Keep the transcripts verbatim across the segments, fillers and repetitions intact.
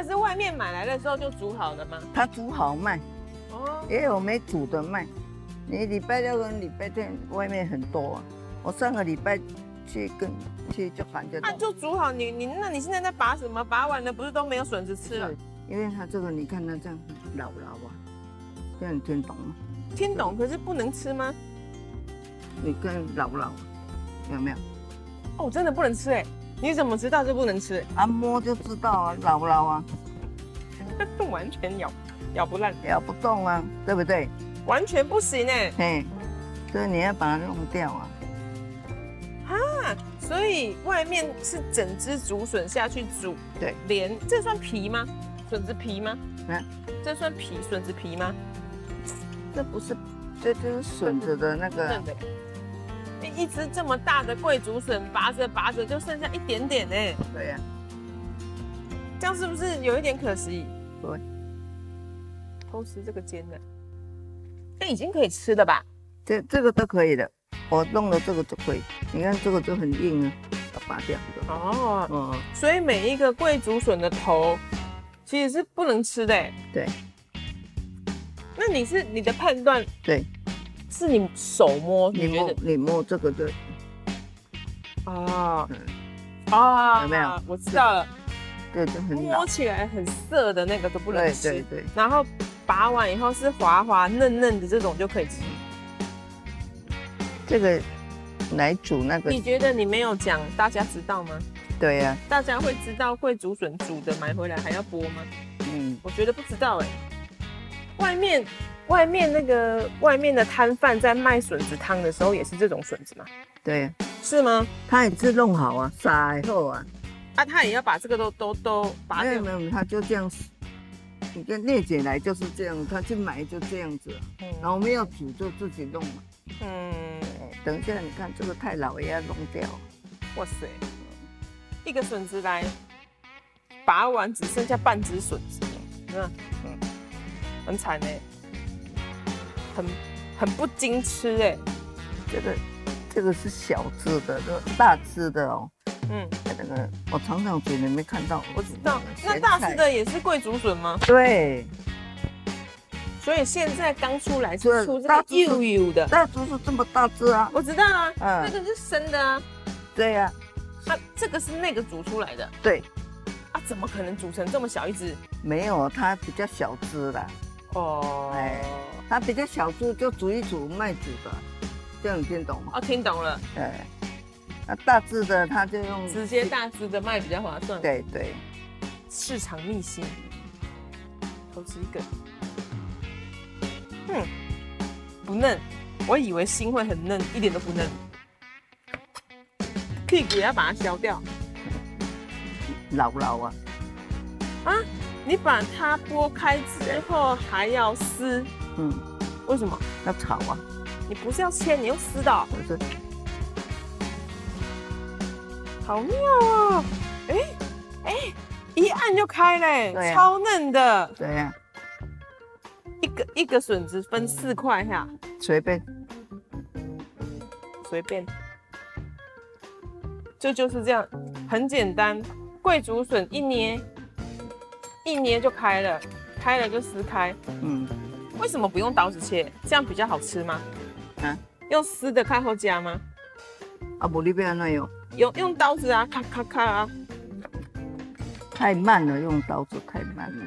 个是外面买来的时候就煮好的吗？ 它煮好卖， 哦， 也有没煮的卖。你礼拜六跟礼拜天外面很多啊。我上个礼拜去跟去就感觉到， 啊，就煮好。你你那你现在在拔什么？拔完了不是都没有笋子吃了？ 因为它这个你看它这样老老啊，这样你听懂吗？ 听懂，可是不能吃吗？ 你看老老有没有？ 哦，真的不能吃哎！你怎么知道就不能吃？ 啊，摸就知道啊，老老啊， 完全咬咬不烂， 咬不动啊，对不对？ 完全不行哎！ 嘿，所以你要把它弄掉啊。 啊，所以外面是整只竹笋下去煮， 对， 连这算皮吗？笋子皮吗？ 嗯， 这算皮，笋子皮吗？ 这不是，这就是笋子的那个。 真的，一只这么大的桂竹笋，拔着拔着就剩下一点点呢。 对呀、啊， 这样是不是有一点可惜？ 对， 偷吃这个尖的，那已经可以吃了吧？ 这这个都可以的，我弄了这个就可以。你看这个就很硬啊，要拔掉这个。 哦， 嗯， 所以每一个桂竹笋的头其实是不能吃的。 对。 那你是你的判断？ 对。 是你手摸， 你摸你摸这个就， 啊， 嗯， 啊， 有没有？ 我知道了， 对，就很老， 摸起来很涩的那个都不能吃， 对对对。 然后拔完以后是滑滑嫩嫩的这种就可以吃。 这个来煮那个， 你觉得你没有讲，大家知道吗？ 对呀、啊， 大家会知道桂竹笋煮的买回来还要剥吗？ 嗯， 我觉得不知道哎。外面。外面那个外面的摊贩在卖笋子汤的时候也是这种笋子吗？ 对、啊， 是吗？ 他也是弄好啊，撒以后啊， 啊，他也要把这个都都都拔掉。 没有没有，他就这样，你跟聂姐来就是这样，他去买就这样子，嗯、然后没有煮就自己弄嘛。嗯，等一下你看这个太老也要弄掉。 哇塞，一个笋子来拔完只剩下半只笋子，嗯嗯，很惨哎。很很不经吃哎， 这个这个是小只的，这个大只的哦。嗯，那个我常常煮，你没看到？ 我知道，那大只的也是桂竹笋吗？ 对， 所以现在刚出来是出这个幼幼的， 大只是这么大只啊。 我知道啊，嗯、那个是生的啊。 对呀、 啊，啊，这个是那个煮出来的。 对。 啊，怎么可能煮成这么小一只？ 没有，它比较小只啦。哦，哎。它比较小只，就煮一煮卖煮的，这样你听懂吗？ 哦，听懂了。 对，那大只的它就用直接大只的卖比较划算。 对对， 市场秘辛，偷吃一个，嗯，不嫩，我以为心会很嫩，一点都不嫩，屁股也要把它削掉， 老老啊， 啊，你把它剥开之后还要撕。嗯，为什么要炒啊？ 你不是要切，你用撕的、哦？ 不是， 好妙哦！哎哎，一按就开嘞，啊、超嫩的。 对呀、啊， 一个一个笋子分四块哈， 随便随便，这就是这样，很简单。桂竹笋一捏，一捏就开了，开了就撕开。嗯。为什么不用刀子切？这样比较好吃吗？啊，用撕的看后加吗？ 啊，不，你不要那样。 用用刀子啊，咔咔咔啊。 太慢了，用刀子太慢了。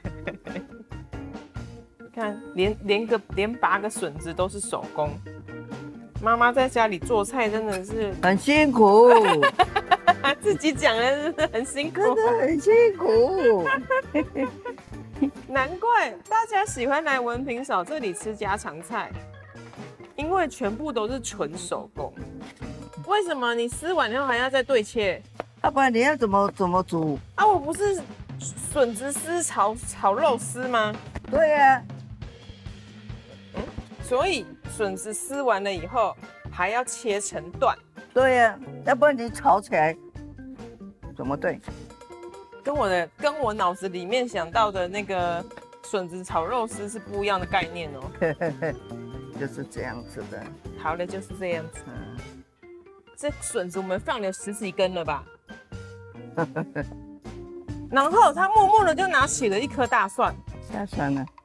看，连连个连拔个笋子都是手工。妈妈在家里做菜真的是很辛苦。 自己讲的是不是很辛苦？ 真的很辛苦。 难怪大家喜欢来文平嫂这里吃家常菜，因为全部都是纯手工。为什么你撕完以后还要再对切？ 要、啊、不然你要怎么怎么煮啊？我不是笋子丝炒炒肉丝吗？ 对呀、啊， 嗯，所以笋子撕完了以后还要切成段。 对呀、啊，要不然你炒起来怎么对？ 跟我的跟我脑子里面想到的那个笋子炒肉丝是不一样的概念哦。 就是这样子的。 好了，就是这样子。嗯，这笋子我们放了十几根了吧？ 然后他默默的就拿起了一颗大蒜， 下蒜了。